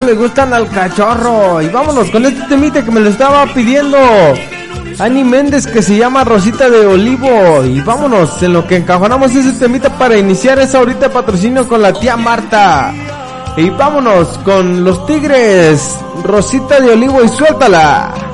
le gustan al cachorro. Y vámonos con este temita que me lo estaba pidiendo Ani Méndez, que se llama Rosita de Olivo. Y vámonos en lo que encajonamos ese temita para iniciar esa horita de patrocinio con la tía Marta. Y vámonos con los Tigres, Rosita de Olivo, y suéltala.